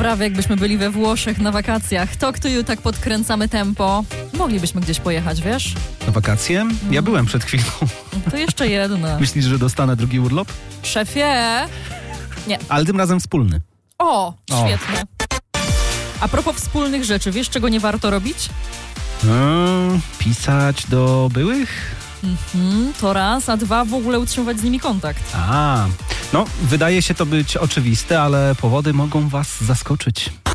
prawie jakbyśmy byli we Włoszech na wakacjach. Talk to you, tak podkręcamy tempo. Moglibyśmy gdzieś pojechać, wiesz? Na wakacje? Ja byłem przed chwilą. To jeszcze jedno. Myślisz, że dostanę drugi urlop? Szefie! Nie. Ale tym razem wspólny. O, świetnie. A propos wspólnych rzeczy, wiesz, czego nie warto robić? Pisać do byłych? To raz, a dwa, w ogóle utrzymywać z nimi kontakt. No, wydaje się to być oczywiste, ale powody mogą was zaskoczyć.